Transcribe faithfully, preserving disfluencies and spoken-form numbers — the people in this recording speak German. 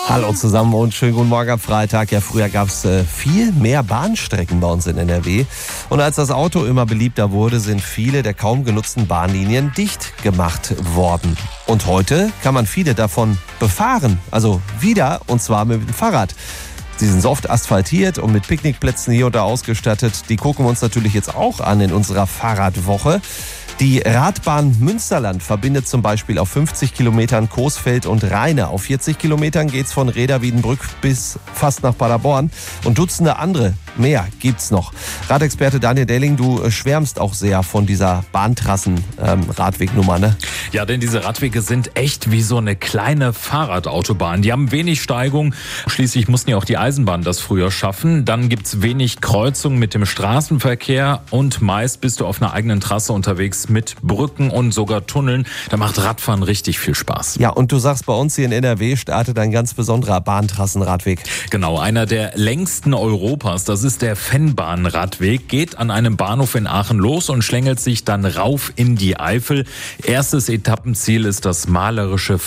Hallo zusammen und schönen guten Morgen am Freitag. Ja, früher gab es äh, viel mehr Bahnstrecken bei uns in N R W. Und als das Auto immer beliebter wurde, sind viele der kaum genutzten Bahnlinien dicht gemacht worden. Und heute kann man viele davon befahren, also wieder, und zwar mit dem Fahrrad. Sie sind soft asphaltiert und mit Picknickplätzen hier und da ausgestattet. Die gucken wir uns natürlich jetzt auch an in unserer Fahrradwoche. Die Radbahn Münsterland verbindet zum Beispiel auf fünfzig Kilometern Coesfeld und Rheine. Auf vierzig Kilometern geht's von Rheda-Wiedenbrück bis fast nach Paderborn. Und Dutzende andere mehr gibt's noch. Radexperte Daniel Delling, du schwärmst auch sehr von dieser Bahntrassen-Radwegnummer, ähm, ne? Ja, denn diese Radwege sind echt wie so eine kleine Fahrradautobahn. Die haben wenig Steigung. Schließlich mussten ja auch die Eisenbahnen das früher schaffen. Dann gibt's wenig Kreuzung mit dem Straßenverkehr und meist bist du auf einer eigenen Trasse unterwegs mit Brücken und sogar Tunneln. Da macht Radfahren richtig viel Spaß. Ja, und du sagst, bei uns hier in N R W startet ein ganz besonderer Bahntrassenradweg. Genau, einer der längsten Europas. Das ist der Vennbahnradweg. Geht an einem Bahnhof in Aachen los und schlängelt sich dann rauf in die Eifel. Erstes Etappenziel ist das malerische